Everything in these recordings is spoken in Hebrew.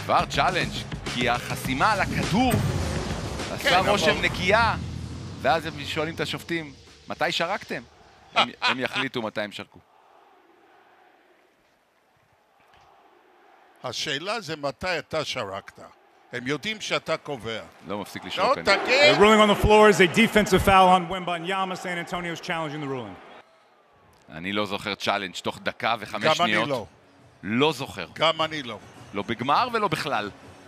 כבר צ'אלנג', כי החסימה על הכדור עשה רושם נקייה, ואז הם שואלים את השופטים, מתי שרקתם? הם יחליטו מתי הם שרקו. השאלה זה מתי אתה שרקת. הם יודעים שאתה קובע. לא מפסיק לשרוק. לא, תגיד! The ruling on the floor is a defensive foul on Wembanyama. San Antonio is challenging the ruling. אני לא זוכר צ'אלנג' תוך דקה ו5 שניות. גם אני לא. לא זוכר. גם אני לא. לא בגמר ולא בכלל.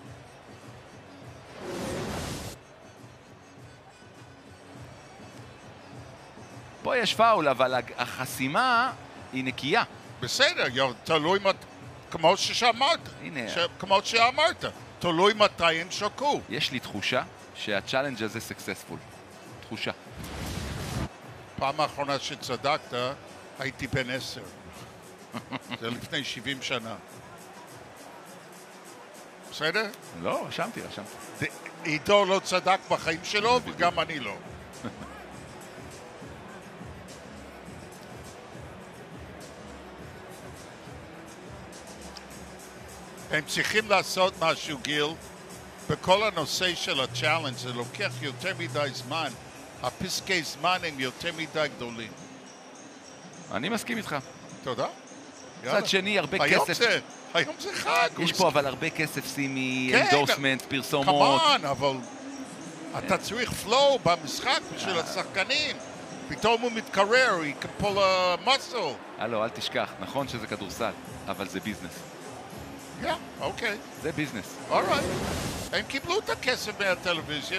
פה יש פאול, אבל החסימה היא נקייה. בסדר, תלוי כמו שאמרת. כמו שאמרת. תלוי מתי הם שרקו. יש לי תחושה שהצ'אלנג' הזה סקסספול. תחושה. פעם האחרונה שצדקת, הייתי בן 10. זה לפני 70 שנה. בסדר? לא, רשמתי. עידו לא צדק בחיים שלו, וגם אני לא. הם צריכים לעשות משהו, גיל. בכל הנושא של הצ'אלנג' זה לוקח יותר מדי זמן. הפסקי זמן הם יותר מדי גדולים. אני מסכים איתך. תודה. מצד שני, הרבה כסף. היום זה חג. יש פה אבל הרבה כסף, שימי, אנדורסמנט, פרסומות. כמובן, אבל אתה צריך פלואו במשחק בשביל השחקנים. פתאום הוא מתקרר, הוא יקפול מסל. הלו, אל תשכח, נכון שזה כדורסל, אבל זה ביזנס. אוקיי. זה ביזנס. אורייט. הם קיבלו את הכסף מהטלוויזיה.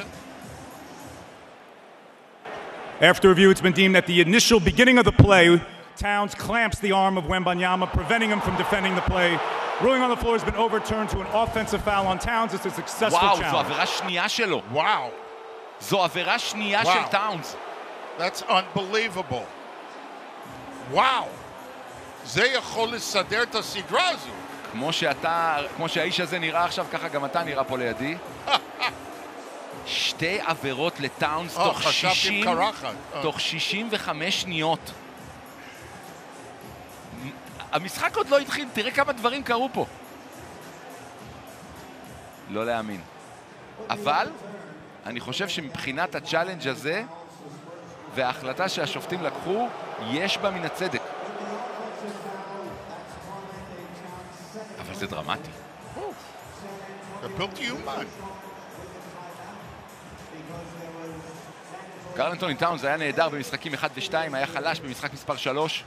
After review, it's been deemed that the initial beginning of the play, Towns clamps the arm of Wembanyama, preventing him from defending the play. Ruling on the floor has been overturned to an offensive foul on Towns. It's a successful challenge. וואו, זו עבירה שנייה שלו. וואו. זו עבירה שנייה של טאונס. That's unbelievable. וואו. זה יכול לסדר את הסדרה הזו. כמו שהאיש הזה נראה עכשיו, ככה גם אתה נראה פה לידי. שתי עבירות לטאונס תוך 65 שניות. המשחק עוד לא התחיל, תראה כמה דברים קרו פה. לא להאמין. אבל אני חושב שמבחינת הצ'אלנג' הזה וההחלטה שהשופטים לקחו, יש בה מן הצדק. אבל זה דרמטי. זה בלתי יאומן. קרל אנתוני טאונס היה נהדר במשחקים 1 ו-2, היה חלש במשחק מספר 3.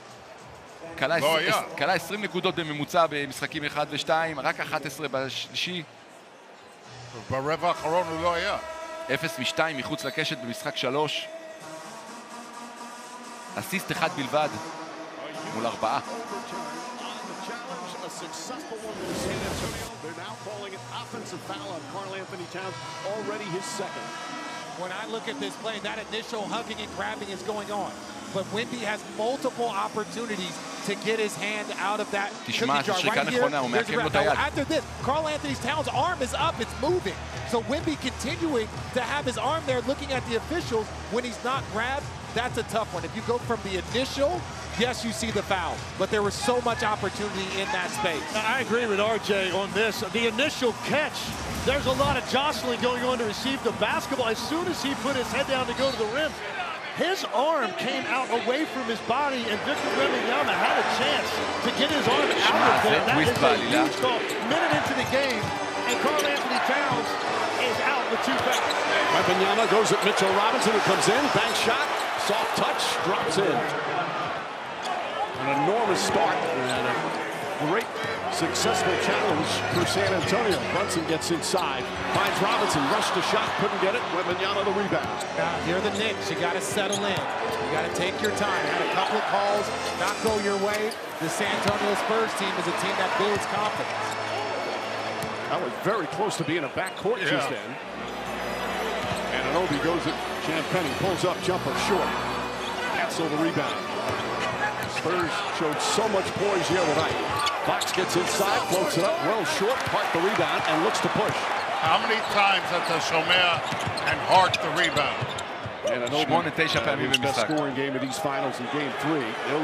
קלה 20 נקודות בממוצע במשחקים 1 ו-2, רק 11 בשלישי. ברבע האחרון הוא לא היה. 0 מ-2 מחוץ לקשת במשחק 3. אסיסט אחד בלבד מול 4. Successful one in San Antonio. They're now calling an offensive foul on Karl Anthony Towns, already his second. When I look at this play, that initial hugging and grabbing is going on. But Wemby has multiple opportunities to get his hand out of that cookie jar. Right here, now after this, Karl Anthony Towns' arm is up, it's moving. So Wemby continuing to have his arm there looking at the officials when he's not grabbed, that's a tough one. If you go from the initial, yes, you see the foul, but there was so much opportunity in that space. I agree with RJ on this. The initial catch, there's a lot of jostling going on to receive the basketball. As soon as he put his head down to go to the rim, his arm came out away from his body, and Victor Wembanyama had a chance to get his arm out of there. That is a huge call. Minute into the game, and Karl Anthony Towns is out with 2 fouls. Wembanyama goes at Mitchell Robinson, who comes in, bank shot, soft touch, drops in. An enormous start and a great successful challenge for San Antonio. Brunson gets inside, finds Robinson, rushed the shot, couldn't get it. Wembanyama the rebound. Now, you're the Knicks. You got to settle in. You got to take your time. Had a couple of calls, not go your way. The San Antonio Spurs team is a team that builds confidence. That was very close to being a backcourt just then. And Anunoby goes at Champagnie, pulls up, jumper short. Cancel the rebound. Spurs showed so much poise here tonight. Fox gets inside, floats it up, well short, Hart the rebound, and looks to push. How many times at the Shomer and Hart the rebound? And Anunoby, his best scoring game of these finals in game 3.